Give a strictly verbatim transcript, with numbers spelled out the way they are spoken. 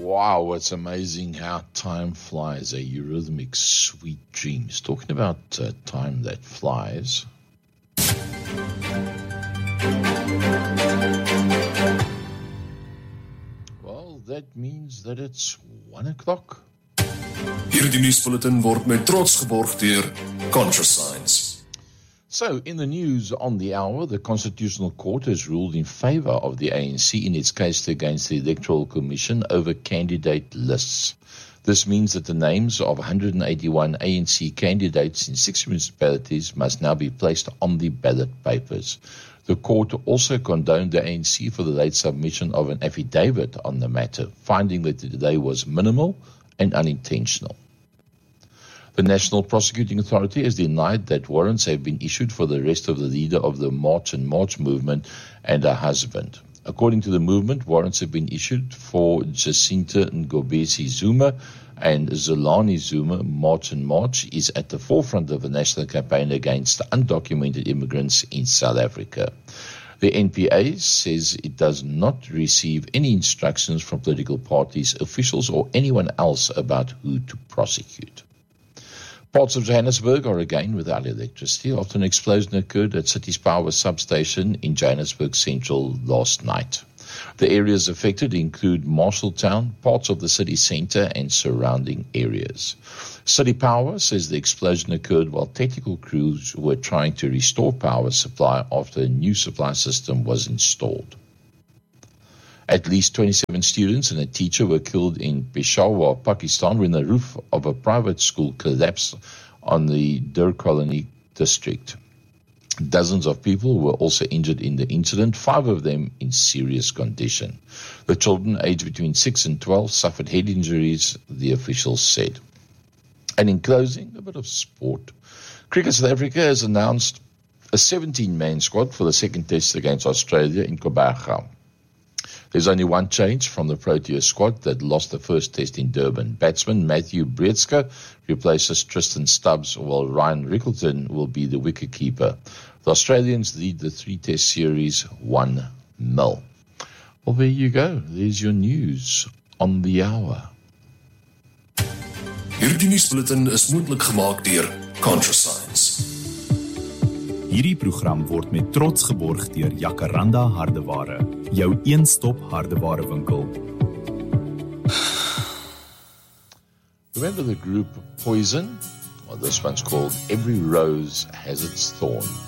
Wow, it's amazing how time flies. A Eurythmic Sweet Dreams. Talking about uh, time that flies. Well, that means that it's one o'clock. Hierdie nuusbulletin word met trots geborg deur ContraScience. So, in the news on the hour, the Constitutional Court has ruled in favor of the A N C in its case against the Electoral Commission over candidate lists. This means that the names of one hundred eighty-one A N C candidates in six municipalities must now be placed on the ballot papers. The court also condoned the A N C for the late submission of an affidavit on the matter, finding that the delay was minimal and unintentional. The National Prosecuting Authority has denied that warrants have been issued for the arrest of the leader of the March and March movement and her husband. According to the movement, warrants have been issued for Jacinta Ngobesi Zuma and Zolani Zuma. March and March is at the forefront of the national campaign against undocumented immigrants in South Africa. The N P A says it does not receive any instructions from political parties, officials, or anyone else about who to prosecute. Parts of Johannesburg are again without electricity after an explosion occurred at City's Power substation in Johannesburg Central last night. The areas affected include Marshalltown, parts of the city centre, and surrounding areas. City Power says the explosion occurred while technical crews were trying to restore power supply after a new supply system was installed. At least twenty-seven students and a teacher were killed in Peshawar, Pakistan, when the roof of a private school collapsed on the Dur Colony district. Dozens of people were also injured in the incident, five of them in serious condition. The children, aged between six and twelve, suffered head injuries, the officials said. And in closing, a bit of sport. Cricket South Africa has announced a seventeen-man squad for the second test against Australia in Kobaga. There's only one change from the Proteas squad that lost the first test in Durban. Batsman Matthew Breedska replaces Tristan Stubbs, while Ryan Rickleton will be the wicketkeeper. The Australians lead the three-test series one nil. Well, there you go. There's your news on the hour. Hierdie nuusbulletin is moontlik gemaak deur ContraScience. Hierdie program word met trots geborg deur Jacaranda Hardeware, jou een-stop hardeware winkel. Remember the group Poison? Well, this one's called Every Rose Has Its Thorn.